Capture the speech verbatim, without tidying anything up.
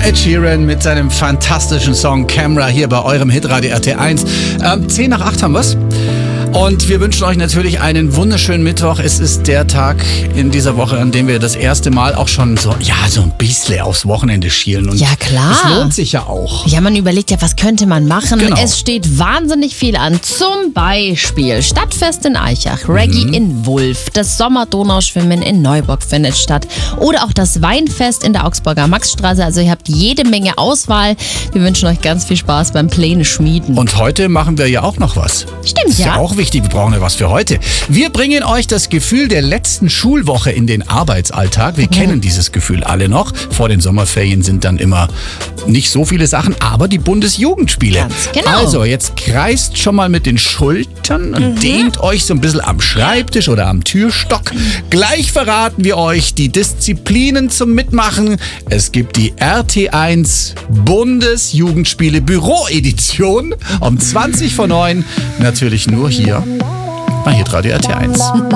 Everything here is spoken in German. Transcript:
Ed Sheeran mit seinem fantastischen Song Camera hier bei eurem Hitradio R T eins. Ähm, zehn nach acht haben wir's. Und wir wünschen euch natürlich einen wunderschönen Mittwoch. Es ist der Tag in dieser Woche, an dem wir das erste Mal auch schon so, ja, so ein bisschen aufs Wochenende schielen. Und ja, klar. Das lohnt sich ja auch. Ja, man überlegt ja, was könnte man machen? Genau. Es steht wahnsinnig viel an. Zum Beispiel Stadtfest in Eichach, Reggae Mhm. in Wulf, das Sommer-Donauschwimmen in Neuburg findet statt oder auch das Weinfest in der Augsburger Maxstraße. Also ihr habt jede Menge Auswahl. Wir wünschen euch ganz viel Spaß beim Pläne schmieden. Und heute machen wir ja auch noch was. Stimmt, Ist ja ja. auch wichtig, wir brauchen ja was für heute. Wir bringen euch das Gefühl der letzten Schulwoche in den Arbeitsalltag. Wir Mhm. kennen dieses Gefühl alle noch. Vor den Sommerferien sind dann immer nicht so viele Sachen, aber die Bundesjugendspiele. Ganz genau. Also, jetzt kreist schon mal mit den Schultern und Mhm. dehnt euch so ein bisschen am Schreibtisch oder am Türstock. Gleich verraten wir euch die Disziplinen zum Mitmachen. Es gibt die R T eins Bundesjugendspiele Büroedition um zwanzig vor neun. Natürlich nur hier bei Hitradio R T eins.